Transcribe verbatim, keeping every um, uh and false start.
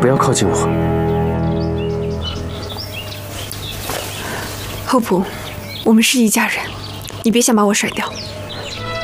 不要靠近我。 厚朴，我们是一家人，你别想把我甩掉。